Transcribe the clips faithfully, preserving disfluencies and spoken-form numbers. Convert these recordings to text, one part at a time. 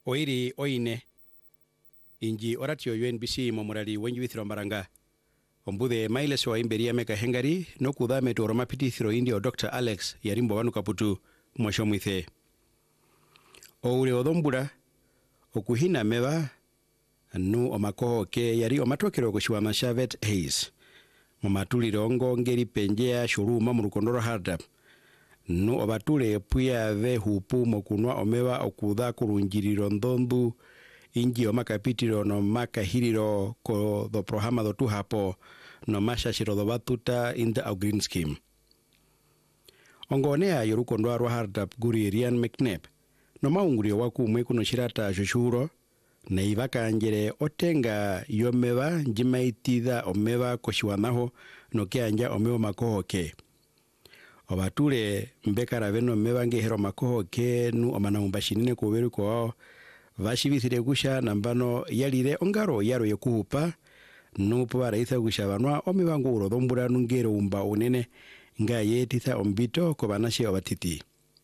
oiri oine inji oratio U N B C momurali wenji withiro mbaranga ombudhe mailes wa imberia meka hengari nokuda metu romapitithiro indio Doctor Alex yarimbo wanu kaputu mwasho mwithe oure odhombura okuhina meva nu omakoho ke yari omatokero kushiwa Shavet Hayes mamatuliro ongo ngeri penjea shuruma murukondoro hardap nu obatule puya ve hupu mokunwa omeva okuda kurunjiriro ndondu inji omakapitiro no makahiriro ko do programa do tuhapo no mashashiro do batuta in the green scheme ongonea yorukondo arwa hardap guri Ryan McNabb no maungurio waku mwe kuno shirata joshuro na ivaka njere otenga yomeva njimaitida omeva koshiwanaho no keanja omeo makoho ke obatule mbekara veno meva ngehero makoho ke nu omanaumba kuberu ko vashibithire gusha nambano yalire ongaro yaro yokuhupa nu pwara itha gusha vanwa omivangu urodhombura nungero umba unene nga yetitha ombito ko banashe obatiti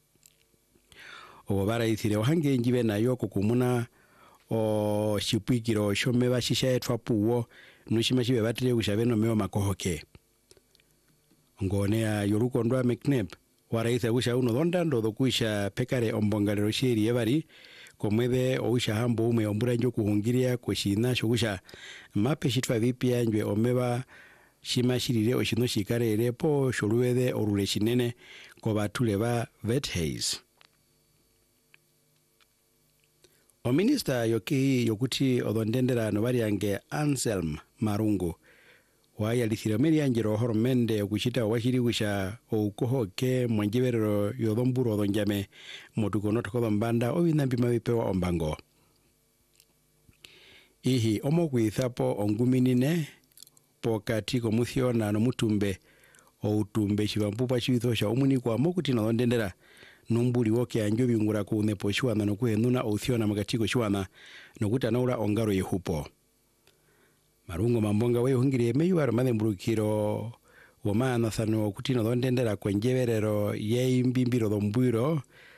obara ithire ohange njibe nayo kukumuna o shipwikiro shomeva shisha etwa puwo nushima shibe batire gusha veno meo makohoke ngonea yorukondwa McNabb waraitha gusha uno dhondando dhokuisha pekare ombongalero sheri yevari komwebe ousha hambo ume ombura njo kuhungiria kweshina shogusha mape shitwa vipia njwe omeba shima shirire oshino shikarere po shoruwede orure shinene ko batule ba Vet Hayes o minister yoki yokuti odondendera no bariange Anselm Marungu waya lithira meriangero hormende okuchita washiri gusha oukoho ke mwanjiberero yodhomburo odonjame motukono toko mbanda obinambi mabipewa ombango ihi omokwithapo onguminine pokati komuthiona no mutumbe outumbe shivampupa chitho sha omuni kwa mokuti no ndendera numbuli woke anjo bingura ku nepo shwana no kuhenuna outhiona magatiko shwana nokuta naura ongaro yehupo Marungo mambonga we hungire meyuwaro mademburukiro womana thano kuti no ndendera kwenjeverero ye imbimbiro dhombwiro